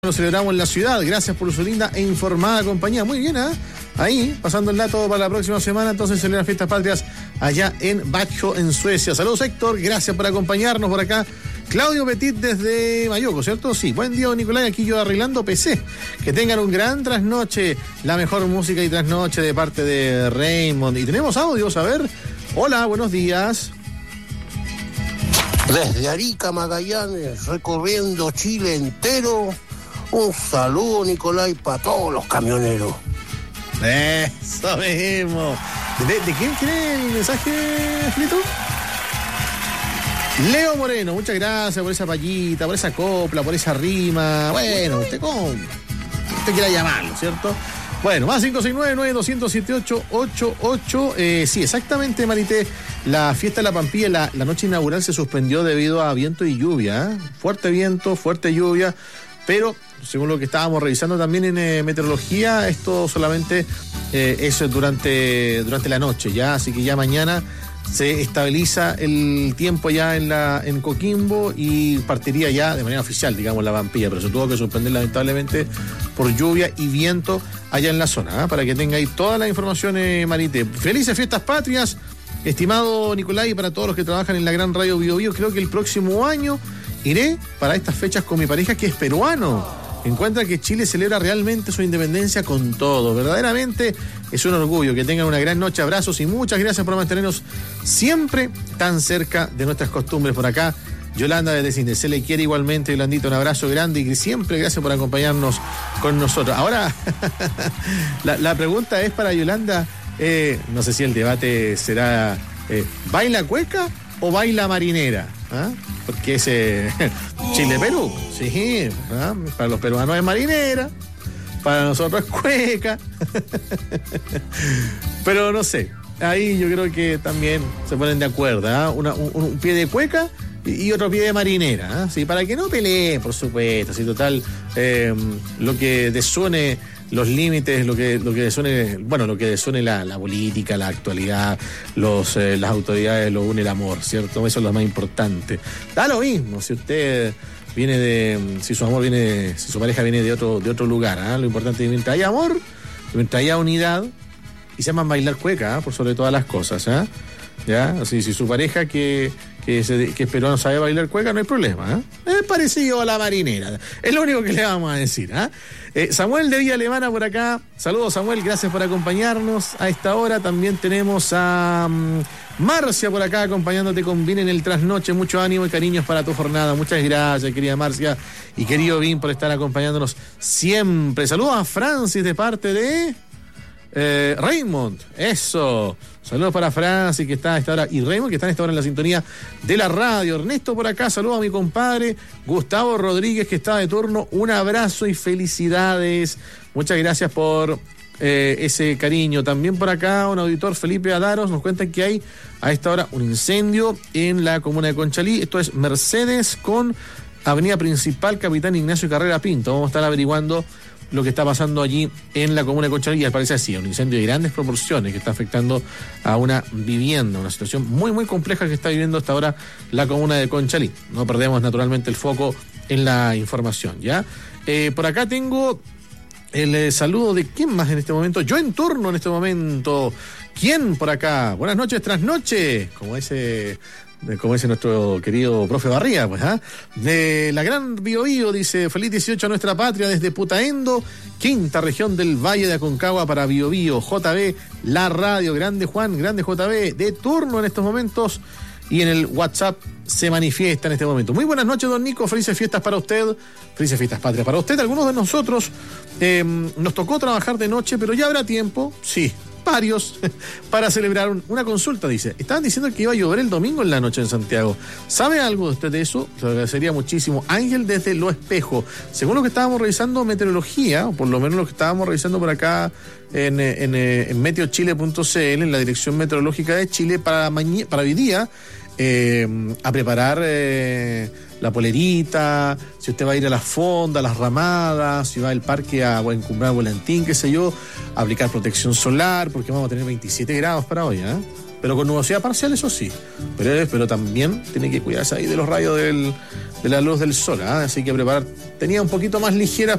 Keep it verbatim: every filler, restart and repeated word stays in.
lo celebramos en la ciudad. Gracias por su linda e informada compañía. Muy bien, ¿eh? Ahí, pasando el dato para la próxima semana, entonces celebran Fiestas Patrias allá en Växjö, en Suecia. Saludos, Héctor, gracias por acompañarnos por acá. Claudio Petit desde Mayoco, ¿cierto? Sí, buen día, Nicolás, aquí yo arreglando P C. Que tengan un gran trasnoche, la mejor música y trasnoche de parte de Raymond. Y tenemos audios, a ver. Hola, buenos días. Desde Arica, Magallanes, recorriendo Chile entero, un saludo, Nicolás, para todos los camioneros. Eso mismo. ¿De, de quién tiene el mensaje, Flito? Leo Moreno, muchas gracias por esa payita, por esa copla, por esa rima. Bueno, usted cómo usted quiera llamarlo, ¿cierto? Bueno, más cinco seis nueve, nueve dos cero siete ocho ocho ocho. Eh, sí, exactamente, Marité. La fiesta de la Pampilla, la, la noche inaugural se suspendió debido a viento y lluvia. ¿eh? Fuerte viento, fuerte lluvia. Pero, según lo que estábamos revisando también en eh, meteorología, esto solamente eh, es durante, durante la noche, ¿ya? Así que ya mañana se estabiliza el tiempo ya en la en Coquimbo y partiría ya de manera oficial, digamos, la Pampilla, pero se tuvo que suspender lamentablemente por lluvia y viento allá en la zona, ¿eh? Para que tenga ahí toda la información, eh, Marité. Felices Fiestas Patrias, estimado Nicolás, y para todos los que trabajan en la gran radio Bio Bio. Creo que el próximo año iré para estas fechas con mi pareja, que es peruano. Encuentra que Chile celebra realmente su independencia con todo. Verdaderamente es un orgullo. Que tengan una gran noche. Abrazos y muchas gracias por mantenernos siempre tan cerca de nuestras costumbres por acá. Yolanda desde Cine, se le quiere igualmente, Yolandita, un abrazo grande y siempre gracias por acompañarnos con nosotros. Ahora, la, la pregunta es para Yolanda, eh, no sé si el debate será, eh, ¿baila cueca o baila marinera? ¿Ah? Porque ese Chile-Perú, sí, ¿ah? Para los peruanos es marinera, para nosotros es cueca. Pero no sé, ahí yo creo que también se ponen de acuerdo, ¿ah? Una, un, un pie de cueca y, y otro pie de marinera, ¿ah? Sí, para que no peleen, por supuesto, así total, eh, lo que desune los límites, lo que lo que desune, bueno, lo que desune la, la política, la actualidad, los eh, las autoridades, lo une el amor, ¿cierto? Eso es lo más importante. Da lo mismo si usted viene de, si su amor viene, si su pareja viene de otro de otro lugar, ¿eh? Lo importante es que mientras haya amor, mientras haya unidad, y se llaman bailar cueca, ¿eh? Por sobre todas las cosas, ¿eh? ¿Ya? Así, si su pareja que que, se, que es peruano sabe bailar cueca, no hay problema, ¿eh? Es parecido a la marinera, es lo único que le vamos a decir, ¿eh? Eh, Samuel de Villa Alemana por acá. Saludos, Samuel, gracias por acompañarnos a esta hora. También tenemos a um, Marcia por acá acompañándote con Vin en el trasnoche. Mucho ánimo y cariños para tu jornada. Muchas gracias, querida Marcia y querido Vin, por estar acompañándonos siempre. Saludos a Francis de parte de eh, Raymond. Eso. Saludos para Francis, que está a esta hora, y Raymond, que está a esta hora en la sintonía de la radio. Ernesto por acá, saludos a mi compadre Gustavo Rodríguez, que está de turno. Un abrazo y felicidades. Muchas gracias por eh, ese cariño. También por acá, un auditor, Felipe Adaros, nos cuenta que hay a esta hora un incendio en la comuna de Conchalí. Esto es Mercedes con Avenida Principal, Capitán Ignacio Carrera Pinto. Vamos a estar averiguando lo que está pasando allí en la comuna de Conchalí. Al parecer sí, un incendio de grandes proporciones que está afectando a una vivienda, una situación muy muy compleja que está viviendo hasta ahora la comuna de Conchalí. No perdemos naturalmente el foco en la información, ¿ya? Eh, por acá tengo el eh, saludo de quién más en este momento. Yo en turno en este momento. ¿Quién por acá? Buenas noches, trasnoche, como ese... como dice nuestro querido profe Barría, pues, ¿ah? ¿eh? De la gran Bio Bio, dice, feliz dieciocho a nuestra patria desde Putaendo, quinta región del Valle de Aconcagua para Bio Bio, J B, la radio, grande Juan, grande J B, de turno en estos momentos, y en el WhatsApp se manifiesta en este momento. Muy buenas noches, don Nico, felices fiestas para usted, felices fiestas patrias para usted. Algunos de nosotros eh, nos tocó trabajar de noche, pero ya habrá tiempo, sí, varios, para celebrar un, una consulta, dice. Estaban diciendo que iba a llover el domingo en la noche en Santiago. ¿Sabe algo de usted de eso? Lo agradecería muchísimo. Ángel desde Lo Espejo. Según lo que estábamos revisando meteorología, o por lo menos lo que estábamos revisando por acá en, en, en meteochile punto c l, en la Dirección Meteorológica de Chile, para, mañana, para hoy día, eh, a preparar eh, la polerita, si usted va a ir a las fondas, a las ramadas, si va al parque a encumbrar volantín, qué sé yo, aplicar protección solar, porque vamos a tener veintisiete grados para hoy, ¿eh? Pero con nubosidad parcial, eso sí, pero, pero también tiene que cuidarse ahí de los rayos del, de la luz del sol, ¿eh? Así que preparar, tenía un poquito más ligera